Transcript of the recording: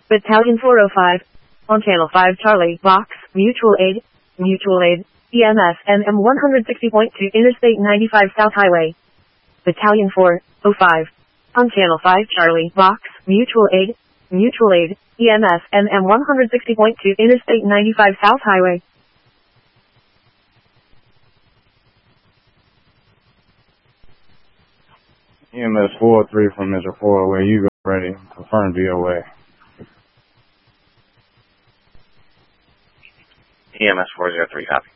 Battalion 405. On Channel 5 Charlie, Box, Mutual Aid, EMS, NM 160.2 Interstate 95 South Highway. Battalion 405. On Channel 5 Charlie, Box, Mutual Aid, EMS, NM 160.2 Interstate 95 South Highway. EMS 403 from Mr. 408, you go ready. Confirm DOA. EMS 403, copy.